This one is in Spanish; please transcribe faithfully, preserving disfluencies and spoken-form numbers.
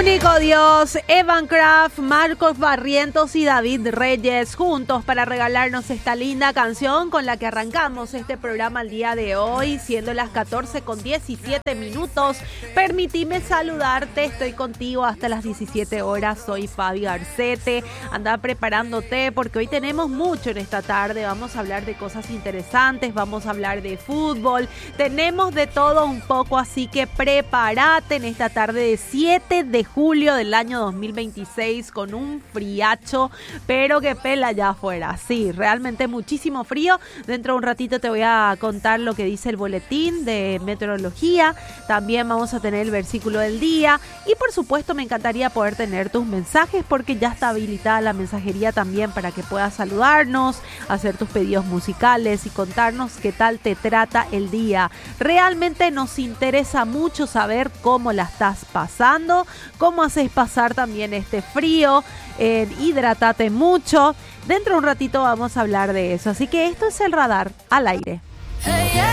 Único Dios, Evan Kraft, Marcos Barrientos y David Reyes juntos para regalarnos esta linda canción con la que arrancamos este programa el día de hoy, siendo las catorce con diecisiete minutos. Permitime saludarte, estoy contigo hasta las diecisiete horas, soy Fabi Garcete. Anda preparándote porque hoy tenemos mucho en esta tarde, vamos a hablar de cosas interesantes, vamos a hablar de fútbol, tenemos de todo un poco, así que prepárate en esta tarde de siete de julio del año dos mil veintiséis con un friacho, pero que pela allá afuera. Sí, realmente muchísimo frío. Dentro de un ratito te voy a contar lo que dice el boletín de meteorología. También vamos a tener el versículo del día y por supuesto me encantaría poder tener tus mensajes porque ya está habilitada la mensajería también para que puedas saludarnos, hacer tus pedidos musicales y contarnos qué tal te trata el día. Realmente nos interesa mucho saber cómo la estás pasando, cómo haces pasar también este frío, eh, hidrátate mucho. Dentro de un ratito vamos a hablar de eso, así que esto es El Radar al aire.